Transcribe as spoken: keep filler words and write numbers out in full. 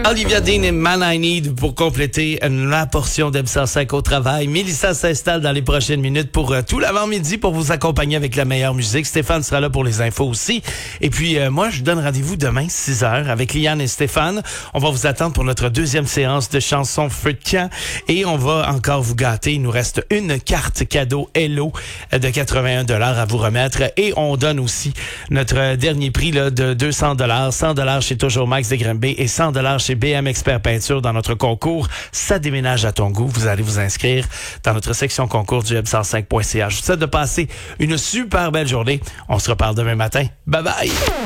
Olivia Dean et Man I Need pour compléter la portion d'M cent cinq au travail. Mélissa s'installe dans les prochaines minutes pour euh, tout l'avant-midi pour vous accompagner avec la meilleure musique. Stéphane sera là pour les infos aussi. Et puis, euh, moi, je vous donne rendez-vous demain, six heures, avec Liane et Stéphane. On va vous attendre pour notre deuxième séance de chansons feu de camp. Et on va encore vous gâter. Il nous reste une carte cadeau Hello de quatre-vingt-un dollars à vous remettre. Et on donne aussi notre dernier prix là, de deux cents dollars. cent dollars chez Toujours Max de Granby et cent dollars chez B M Expert Peinture dans notre concours. Ça déménage à ton goût. Vous allez vous inscrire dans notre section concours du web cent cinq point c a. Je vous souhaite de passer une super belle journée. On se reparle demain matin. Bye bye!